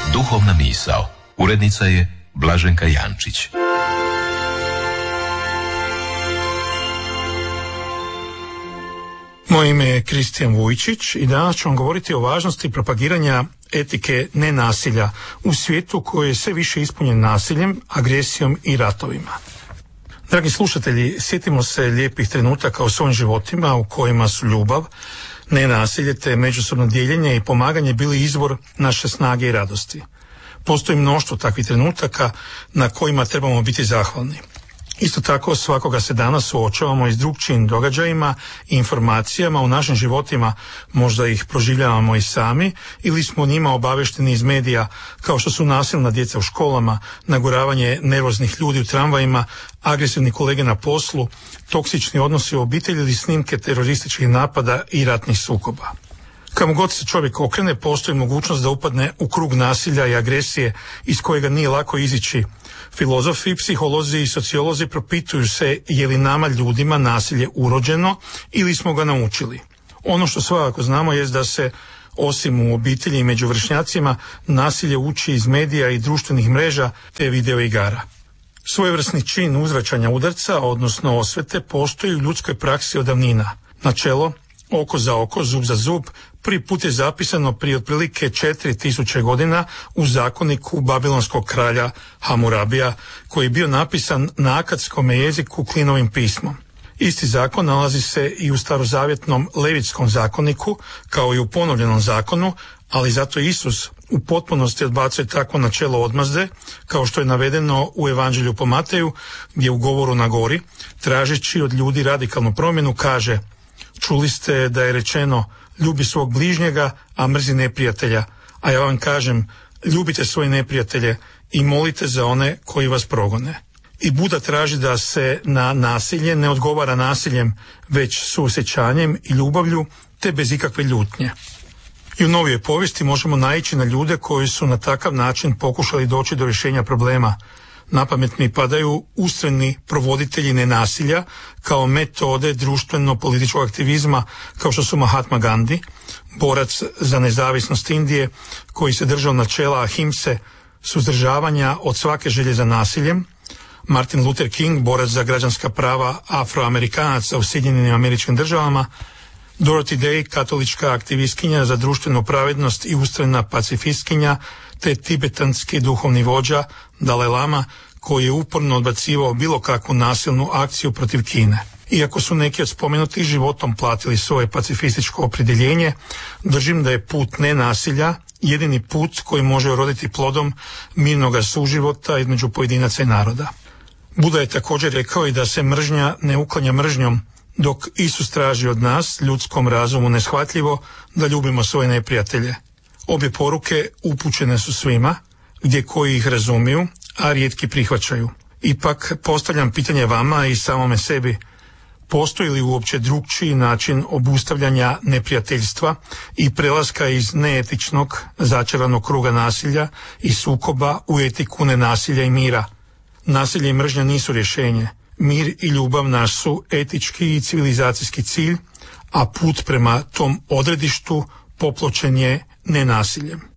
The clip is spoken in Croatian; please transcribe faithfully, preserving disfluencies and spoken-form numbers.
Duhovna misao. Urednica je Blaženka Jančić. Moje ime je Kristijan Vujčić i danas ću vam govoriti o važnosti propagiranja etike nenasilja u svijetu koji je sve više ispunjen nasiljem, agresijom i ratovima. Dragi slušatelji, sjetimo se lijepih trenutaka u svojim životima u kojima su ljubav, nenasilje te međusobno dijeljenje i pomaganje bili izvor naše snage i radosti. Postoji mnoštvo takvih trenutaka na kojima trebamo biti zahvalni. Isto tako svakoga se danas suočavamo i s drugčijim događajima i informacijama u našim životima, možda ih proživljavamo i sami ili smo o njima obavešteni iz medija, kao što su nasilna djeca u školama, naguravanje nervoznih ljudi u tramvajima, agresivni kolege na poslu, toksični odnosi u obitelji ili snimke terorističkih napada i ratnih sukoba. Kamo god se čovjek okrene, postoji mogućnost da upadne u krug nasilja i agresije iz kojega nije lako izići. Filozofi, psiholozi i sociolozi propituju se je li nama ljudima nasilje urođeno ili smo ga naučili. Ono što svakako znamo jest da se, osim u obitelji i među vršnjacima, nasilje uči iz medija i društvenih mreža te video igara. Svojevrsni čin uzvraćanja udarca, odnosno osvete, postoji u ljudskoj praksi od davnina. Načelo oko za oko, zub za zub, prvi put je zapisano prije otprilike četiri tisuće godina u zakoniku babilonskog kralja Hamurabija, koji je bio napisan na akadskom jeziku klinovim pismom. Isti zakon nalazi se i u starozavjetnom levitskom zakoniku, kao i u ponovljenom zakonu, ali zato Isus u potpunosti odbacuje takvo načelo odmazde, kao što je navedeno u Evanđelju po Mateju, gdje u govoru na gori, tražeći od ljudi radikalnu promjenu, kaže: čuli ste da je rečeno ljubi svog bližnjega, a mrzi neprijatelja, a ja vam kažem, ljubite svoje neprijatelje i molite za one koji vas progone. I Buda traži da se na nasilje ne odgovara nasiljem, već suosjećanjem i ljubavlju, te bez ikakve ljutnje. I u novijoj povijesti možemo naići na ljude koji su na takav način pokušali doći do rješenja problema. Napamet mi padaju ustrajni provoditelji nenasilja kao metode društveno-političkog aktivizma, kao što su Mahatma Gandhi, borac za nezavisnost Indije, koji se držao načela ahimse, suzdržavanja od svake želje za nasiljem, Martin Luther King, borac za građanska prava Afroamerikanaca u Sjedinjenim Američkim Državama, Dorothy Day, katolička aktivistkinja za društvenu pravednost i ustrajna pacifistkinja, te tibetanski duhovni vođa Dalaj Lama, koji je uporno odbacivao bilo kakvu nasilnu akciju protiv Kine. Iako su neki od spomenutih životom platili svoje pacifističko opredjeljenje, držim da je put nenasilja jedini put koji može uroditi plodom mirnoga suživota između pojedinaca i naroda. Buda je također rekao i da se mržnja ne uklanja mržnjom, dok Isus traži od nas, ljudskom razumu neshvatljivo, da ljubimo svoje neprijatelje. Obje poruke upućene su svima, gdje koji ih razumiju, a rijetki prihvaćaju. Ipak postavljam pitanje vama i samome sebi: postoji li uopće drugčiji način obustavljanja neprijateljstva i prelaska iz neetičnog, začaranog kruga nasilja i sukoba u etiku nenasilja i mira? Nasilje i mržnja nisu rješenje. Mir i ljubav naš su etički i civilizacijski cilj, a put prema tom odredištu popločen je nenasiljem.